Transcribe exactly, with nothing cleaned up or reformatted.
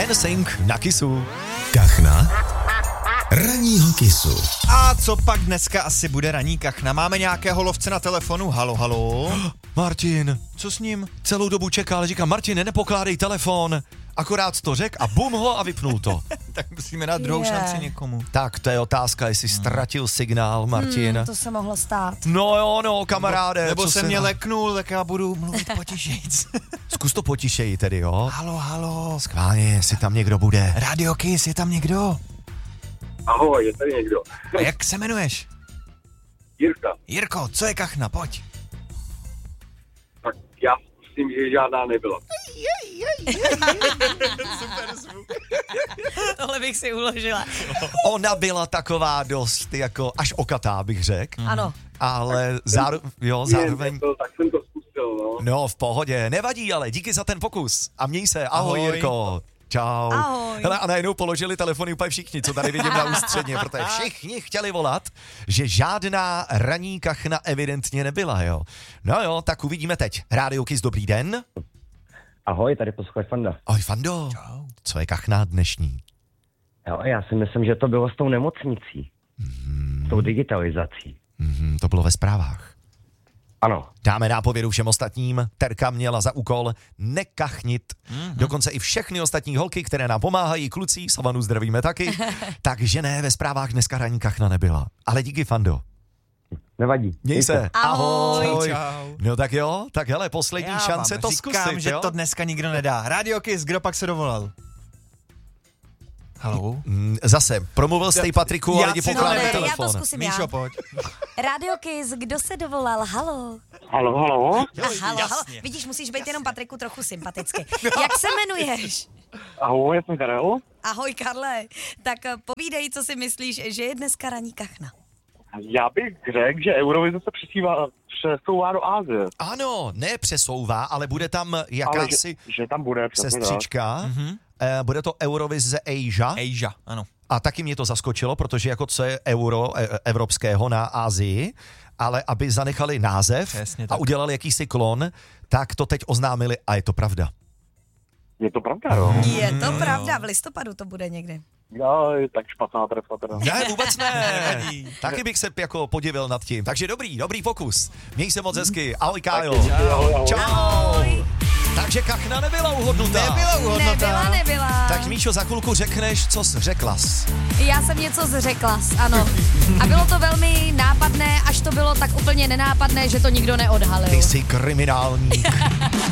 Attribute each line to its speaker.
Speaker 1: N Sync na Kissu.
Speaker 2: Kachna ranního Kissu.
Speaker 3: A co pak dneska asi bude ranní kachna? Máme nějakého lovce na telefonu? Halo, halo.
Speaker 1: Martin,
Speaker 3: Co s ním?
Speaker 1: celou dobu čekal, říkám, Martin, nepokládej telefon. Akorát to řekl a bum ho a vypnul to.
Speaker 3: Tak musíme dát druhou
Speaker 4: Je.
Speaker 3: šanci někomu.
Speaker 1: Tak to je otázka, jestli ztratil signál, Martin.
Speaker 4: Hmm, to se mohlo stát.
Speaker 1: No jo, no, kamaráde.
Speaker 3: Nebo
Speaker 1: co
Speaker 3: se
Speaker 1: se
Speaker 3: mě
Speaker 1: dá?
Speaker 3: leknul, tak já budu mluvit potišejc.
Speaker 1: Zkus to potišeji tedy, jo?
Speaker 3: Halo, halo.
Speaker 1: Skválně, jestli tam někdo bude.
Speaker 3: Radio Kiss, je tam někdo?
Speaker 5: Ahoj, je tady někdo.
Speaker 3: A jak se jmenuješ?
Speaker 5: Jirka,
Speaker 3: Jirko, co je kachna? Pojď.
Speaker 5: tak já myslím, že žádná nebyla.
Speaker 4: Tohle bych si uložila.
Speaker 1: Ona byla taková dost jako až okatá, bych řekl.
Speaker 4: Ano.
Speaker 1: Ale záro... jo, zároveň...
Speaker 5: Nebyl, tak jsem to zkusil, no.
Speaker 1: No, v pohodě, nevadí, ale díky za ten pokus. A měj se, ahoj,
Speaker 3: Ahoj.
Speaker 1: Jirko. Čau.
Speaker 4: Ahoj.
Speaker 1: Hele, a najednou položili telefony úplně všichni, co tady vidím na ústředně, protože všichni chtěli volat, že žádná ranní kachna evidentně nebyla, jo. No jo, tak uvidíme teď. Rádio Kiss, dobrý den.
Speaker 6: Ahoj, tady posluchač Fanda.
Speaker 1: Ahoj, Fando.
Speaker 3: Čau.
Speaker 1: Co je kachna dnešní?
Speaker 6: Jo, já si myslím, že to bylo s tou nemocnicí. Mm. S tou digitalizací.
Speaker 1: Mhm, to bylo ve zprávách.
Speaker 6: Ano.
Speaker 1: Dáme nápovědu všem ostatním. Terka měla za úkol nekachnit. Mm-hmm. Dokonce i všechny ostatní holky, které nám pomáhají, kluci, Savanu zdravíme taky. Takže ne, ve zprávách dneska ranní kachna nebyla. Ale díky, Fando.
Speaker 6: Nevadí.
Speaker 1: Měj se.
Speaker 4: Ahoj.
Speaker 3: Ahoj. Čau.
Speaker 1: No tak jo, tak hele, poslední
Speaker 3: Já
Speaker 1: šance
Speaker 3: vám
Speaker 1: to
Speaker 3: říkám,
Speaker 1: zkusit,
Speaker 3: že
Speaker 1: jo?
Speaker 3: to dneska nikdo nedá. Radio Kiss, kdo pak se dovolal? Halo?
Speaker 1: Mm, Zase, promluvil jste Patriku,
Speaker 3: Já
Speaker 1: ale ti
Speaker 3: si to
Speaker 1: pokládá
Speaker 3: neberu.
Speaker 4: Já to
Speaker 1: telefon.
Speaker 4: zkusím já.
Speaker 3: Míšo, pojď.
Speaker 4: Radio Kiss, kdo se dovolal? Halo.
Speaker 5: Halo, halo.
Speaker 4: A halo, halo.
Speaker 3: jasně.
Speaker 4: Vidíš, musíš být jenom Patriku trochu sympaticky. Jak se jmenuješ?
Speaker 5: Ahoj, já jsem Karel.
Speaker 4: Ahoj, Karle. Tak eh, povídej, co si myslíš, že je dneska ranní kachna.
Speaker 5: Já bych řekl, že Eurovize se přesývá, přesouvá do Asie.
Speaker 1: Ano, ne přesouvá, ale bude tam
Speaker 5: Ale
Speaker 1: jakási
Speaker 5: že, že tam bude přesně tak.
Speaker 1: sestřička. Mm-hmm. Bude to Eurovize Asia.
Speaker 3: Asia, ano.
Speaker 1: A taky mě to zaskočilo, protože jako co je euro e- evropského na Asii, ale aby zanechali název
Speaker 3: Přesně
Speaker 1: a
Speaker 3: tak.
Speaker 1: udělali jakýsi klon, tak to teď oznámili a je to pravda.
Speaker 5: Je to pravda, jo?
Speaker 4: Je to pravda, v listopadu to bude někdy.
Speaker 5: Já, tak špatná trefa teda.
Speaker 1: Ne, vůbec ne.
Speaker 3: Nevadí.
Speaker 1: Taky bych se jako podivil nad tím. Takže dobrý, dobrý pokus. Měj se moc hezky. Ahoj, Kájo.
Speaker 5: Ahoj, ahoj.
Speaker 1: Čau. Takže kachna nebyla uhodnutá.
Speaker 3: Nebyla uhodnotá.
Speaker 4: Nebyla, nebyla.
Speaker 1: Tak Míšo, za chvilku řekneš, co jsi řeklas.
Speaker 4: Já jsem něco zřekla, ano. A bylo to velmi nápadné, až to bylo tak úplně nenápadné, že to nikdo neodhalil.
Speaker 1: Ty jsi kriminální.